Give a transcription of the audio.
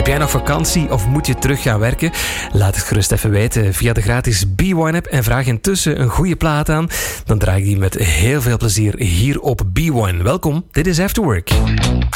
Heb jij nog vakantie of moet je terug gaan werken? Laat het gerust even weten via de gratis B1-app en vraag intussen een goede plaat aan. Dan draai ik die met heel veel plezier hier op B1. Welkom, dit is Afterwork.